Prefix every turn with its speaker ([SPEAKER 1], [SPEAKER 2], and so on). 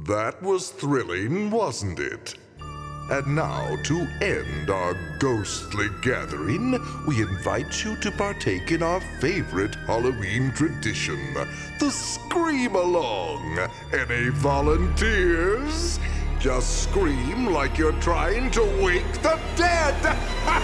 [SPEAKER 1] That was thrilling, wasn't it? And now, to end our ghostly gathering, we invite you to partake in our favorite Halloween tradition, the Scream Along. Any volunteers? Just scream like you're trying to wake the dead!